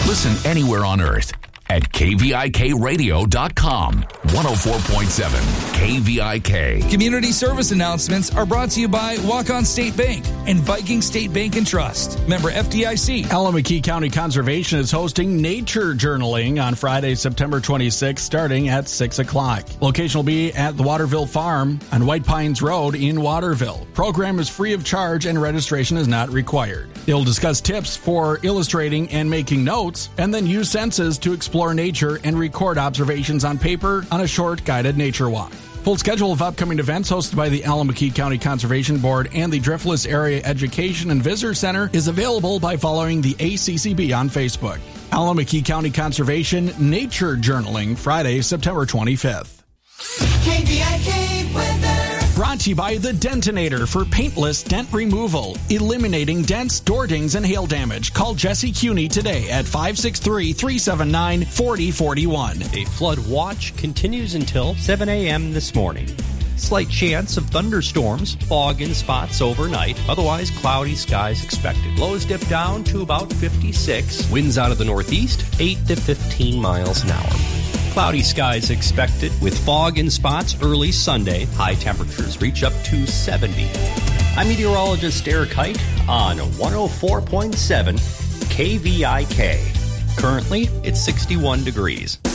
Listen anywhere on earth at KVIKradio.com. 104.7 KVIK. Community service announcements are brought to you by Walk-On State Bank and Viking State Bank and Trust. Member FDIC. Alameda County Conservation is hosting nature journaling on Friday, September 26th, starting at 6 o'clock. Location will be at the Waterville Farm on White Pines Road in Waterville. Program is free of charge and registration is not required. They'll discuss tips for illustrating and making notes, and then use senses to explore nature and record observations on paper on a short guided nature walk. Full schedule of upcoming events hosted by the Alameda County Conservation Board and the Driftless Area Education and Visitor Center is available by following the ACCB on Facebook. Alameda County Conservation Nature Journaling, Friday, September 25th. KVIK weather. Brought to you by the Dentinator for paintless dent removal, eliminating dents, door dings, and hail damage. Call Jesse Cuney today at 563-379-4041. A flood watch continues until 7 a.m. this morning. Slight chance of thunderstorms, fog in spots overnight. Otherwise, cloudy skies expected. Lows dip down to about 56. Winds out of the northeast, 8 to 15 miles an hour. Cloudy skies expected with fog in spots early Sunday. High temperatures reach up to 70. I'm meteorologist Eric Height on 104.7 KVIK. Currently, it's 61 degrees.